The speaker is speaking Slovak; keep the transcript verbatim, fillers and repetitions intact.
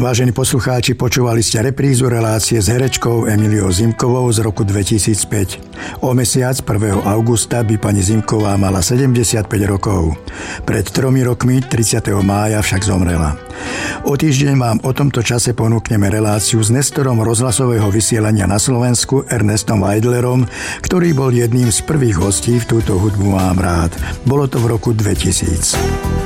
Vážení poslucháči, počúvali ste reprízu relácie s herečkou Emiliou Zimkovou z roku dvetisícpäť. O mesiac prvého augusta by pani Zimková mala sedemdesiatpäť rokov. Pred tromi rokmi, tridsiateho mája, však zomrela. O týždeň vám o tomto čase ponúkneme reláciu s nestorom rozhlasového vysielania na Slovensku Ernestom Weidlerom, ktorý bol jedným z prvých hostí v Túto hudbu mám rád. Bolo to v roku dvetisíc.